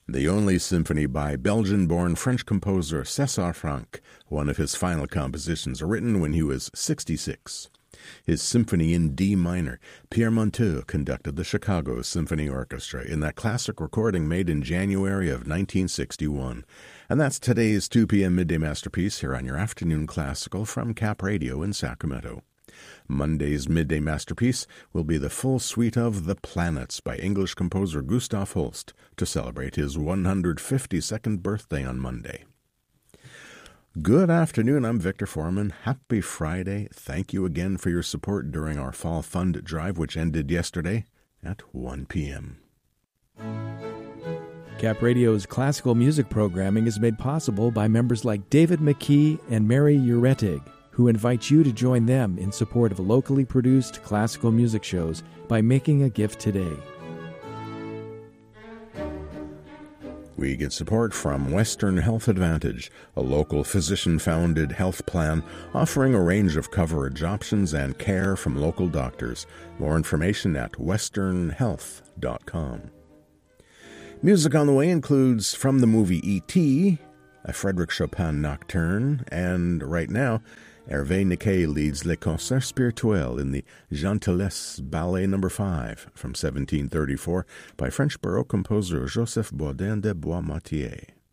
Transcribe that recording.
The only symphony by Belgian-born French composer César Franck, one of his final compositions written when he was 66. His symphony in D minor, Pierre Monteux conducted the Chicago Symphony Orchestra in that classic recording made in January of 1961. And that's today's 2 p.m. Midday Masterpiece here on your Afternoon Classical from Cap Radio in Sacramento. Monday's Midday Masterpiece will be the full suite of The Planets by English composer Gustav Holst to celebrate his 152nd birthday on Monday. Good afternoon, I'm Victor Foreman. Happy Friday. Thank you again for your support during our Fall Fund Drive, which ended yesterday at 1 p.m. Cap Radio's classical music programming is made possible by members like David McKee and Mary Uretig, who invite you to join them in support of locally produced classical music shows by making a gift today. We get support from Western Health Advantage, a local physician-founded health plan offering a range of coverage options and care from local doctors. More information at westernhealth.com. Music on the way includes from the movie E.T., a Frédéric Chopin nocturne, and right now, Hervé Niquet leads Les Concerts Spirituels in the Gentillesse Ballet No. 5 from 1734 by French Baroque composer Joseph Bourdin de Boismatier.